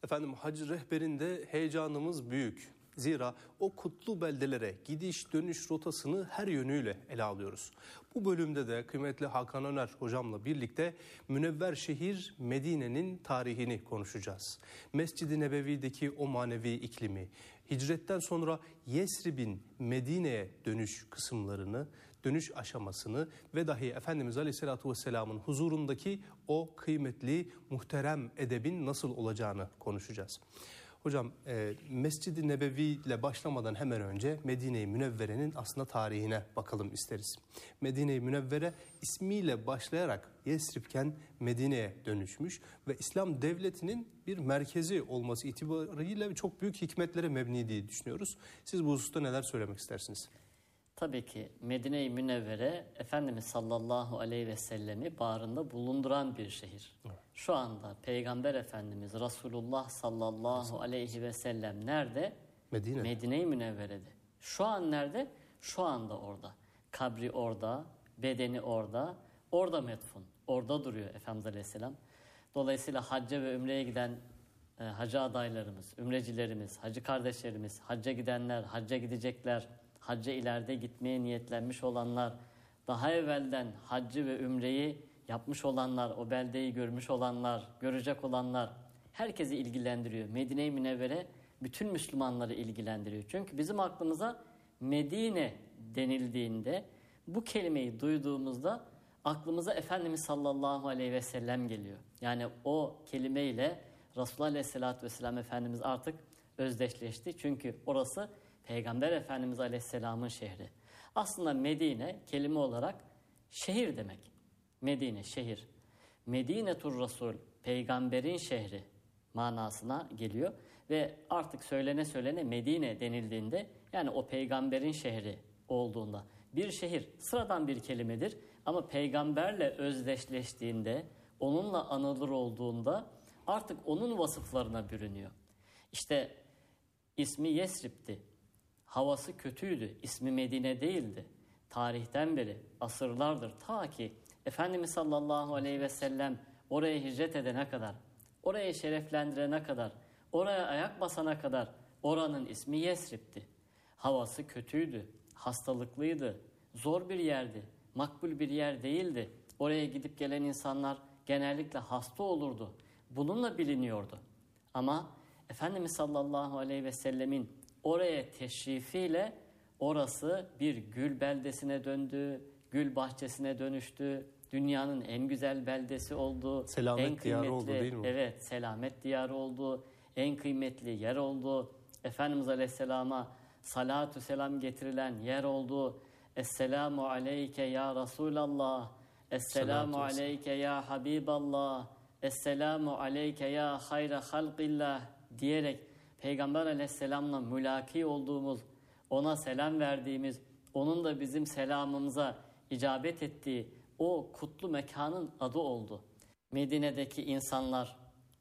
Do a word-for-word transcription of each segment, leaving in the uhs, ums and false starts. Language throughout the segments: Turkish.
Efendim hac rehberinde heyecanımız büyük. Zira o kutlu beldelere gidiş dönüş rotasını her yönüyle ele alıyoruz. Bu bölümde de kıymetli Hakan Öner hocamla birlikte Münevver şehir Medine'nin tarihini konuşacağız. Mescid-i Nebevi'deki o manevi iklimi, hicretten sonra Yesrib'in Medine'ye dönüş kısımlarını, dönüş aşamasını ve dahi Efendimiz Aleyhisselatü Vesselam'ın huzurundaki o kıymetli, muhterem edebin nasıl olacağını konuşacağız. Hocam e, Mescid-i Nebevi ile başlamadan hemen önce Medine-i Münevvere'nin aslında tarihine bakalım isteriz. Medine-i Münevvere ismiyle başlayarak Yesrib'ken Medine'ye dönüşmüş ve İslam devletinin bir merkezi olması itibarıyla çok büyük hikmetlere mebni diye düşünüyoruz. Siz bu hususta neler söylemek istersiniz? Tabii ki Medine-i Münevvere Efendimiz sallallahu aleyhi ve sellemi bağrında bulunduran bir şehir. Evet. Şu anda Peygamber Efendimiz Resulullah sallallahu aleyhi ve sellem nerede? Medine. Medine-i Münevvere'de. Şu an nerede? Şu anda orada. Kabri orada, bedeni orada, orada metfun. Orada duruyor Efendimiz Aleyhisselam. Dolayısıyla hacca ve ümreye giden e, hacı adaylarımız, ümrecilerimiz, hacı kardeşlerimiz, hacca gidenler, hacca gidecekler, hacca ileride gitmeye niyetlenmiş olanlar, daha evvelden haccı ve ümreyi yapmış olanlar, o beldeyi görmüş olanlar, görecek olanlar herkesi ilgilendiriyor. Medine-i Münevvere bütün Müslümanları ilgilendiriyor. Çünkü bizim aklımıza Medine denildiğinde, bu kelimeyi duyduğumuzda aklımıza Efendimiz sallallahu aleyhi ve sellem geliyor. Yani o kelimeyle Resulullah aleyhissalatü vesselam Efendimiz artık özdeşleşti. Çünkü orası Peygamber Efendimiz Aleyhisselam'ın şehri. Aslında Medine kelime olarak şehir demek. Medine şehir. Medinetur Resul peygamberin şehri manasına geliyor ve artık söylene söylene Medine denildiğinde, yani o peygamberin şehri olduğunda, bir şehir sıradan bir kelimedir ama peygamberle özdeşleştiğinde, onunla anılır olduğunda artık onun vasıflarına bürünüyor. İşte ismi Yesrib'ti. Havası kötüydü. İsmi Medine değildi. Tarihten beri, asırlardır, ta ki Efendimiz sallallahu aleyhi ve sellem oraya hicret edene kadar, oraya şereflendirene kadar, oraya ayak basana kadar oranın ismi Yesrib'ti. Havası kötüydü, hastalıklıydı, zor bir yerdi, makbul bir yer değildi. Oraya gidip gelen insanlar genellikle hasta olurdu. Bununla biliniyordu. Ama Efendimiz sallallahu aleyhi ve sellemin oraya teşrifiyle orası bir gül beldesine döndü, gül bahçesine dönüştü. Dünyanın en güzel beldesi oldu. Selamet en diyarı oldu değil mi? Evet, selamet diyarı oldu. En kıymetli yer oldu. Efendimiz Aleyhisselam'a salatü selam getirilen yer oldu. Esselamu aleyke ya Resulallah. Esselamu aleyke ya Habiballah. Esselamu aleyke ya hayra halqillah diyerek Peygamber Aleyhisselam'la mülaki olduğumuz, ona selam verdiğimiz, onun da bizim selamımıza icabet ettiği o kutlu mekanın adı oldu. Medine'deki insanlar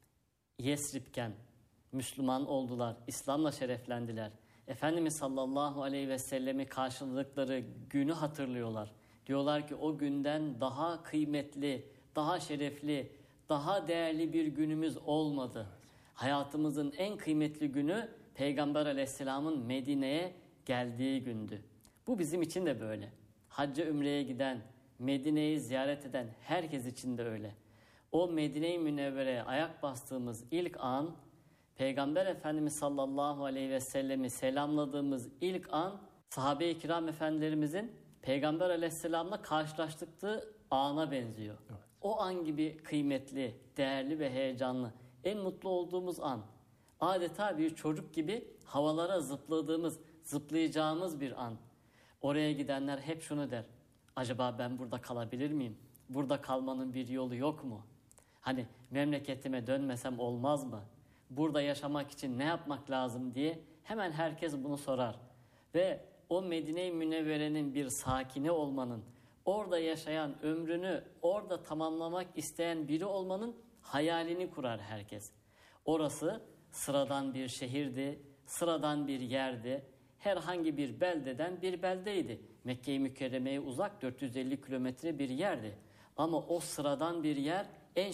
Yesrib'ken Müslüman oldular, İslam'la şereflendiler. Efendimiz sallallahu aleyhi ve sellemi karşıladıkları günü hatırlıyorlar. Diyorlar ki o günden daha kıymetli, daha şerefli, daha değerli bir günümüz olmadı. Hayatımızın en kıymetli günü Peygamber Aleyhisselam'ın Medine'ye geldiği gündü. Bu bizim için de böyle. Hacca ümreye giden, Medine'yi ziyaret eden herkes için de öyle. O Medine-i Münevvere'ye ayak bastığımız ilk an, Peygamber Efendimiz sallallahu aleyhi ve sellemi selamladığımız ilk an, sahabe-i kiram efendilerimizin Peygamber Aleyhisselam'la karşılaştıkları ana benziyor. Evet. O an gibi kıymetli, değerli ve heyecanlı, en mutlu olduğumuz an. Adeta bir çocuk gibi havalara zıpladığımız, zıplayacağımız bir an. Oraya gidenler hep şunu der: acaba ben burada kalabilir miyim? Burada kalmanın bir yolu yok mu? Hani memleketime dönmesem olmaz mı? Burada yaşamak için ne yapmak lazım diye hemen herkes bunu sorar. Ve o Medine-i Münevvere'nin bir sakini olmanın, orada yaşayan, ömrünü orada tamamlamak isteyen biri olmanın hayalini kurar herkes. Orası sıradan bir şehirdi, sıradan bir yerdi. Herhangi bir beldeden bir beldeydi. Mekke-i Mükerreme'ye uzak dört yüz elli kilometre bir yerdi. Ama o sıradan bir yer